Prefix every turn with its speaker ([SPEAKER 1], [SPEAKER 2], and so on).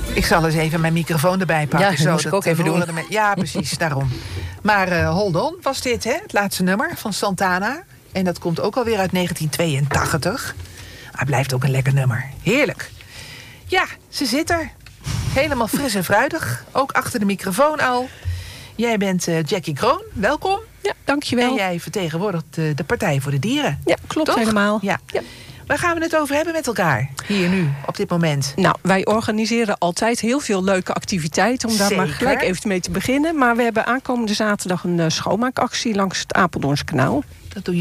[SPEAKER 1] Ik zal eens even mijn microfoon erbij pakken.
[SPEAKER 2] Ja, dat moest ik ook even doen.
[SPEAKER 1] Ja, precies, daarom. Maar Hold On was dit, hè? Het laatste nummer van Santana. En dat komt ook alweer uit 1982. Maar blijft ook een lekker nummer. Heerlijk. Ja, ze zit er. Helemaal fris en fruitig. Ook achter de microfoon al. Jij bent Jackie Kroon. Welkom.
[SPEAKER 2] Ja, dankjewel.
[SPEAKER 1] En jij vertegenwoordigt de Partij voor de Dieren.
[SPEAKER 2] Ja, klopt.
[SPEAKER 1] Toch?
[SPEAKER 2] Helemaal.
[SPEAKER 1] Ja.
[SPEAKER 2] Ja.
[SPEAKER 1] Waar gaan we het over hebben met elkaar? Hier nu, op dit moment.
[SPEAKER 2] Nou, wij organiseren altijd heel veel leuke activiteiten... om daar maar gelijk even mee te beginnen. Maar we hebben aankomende zaterdag een schoonmaakactie langs het Apeldoorns kanaal.
[SPEAKER 1] Dat doe je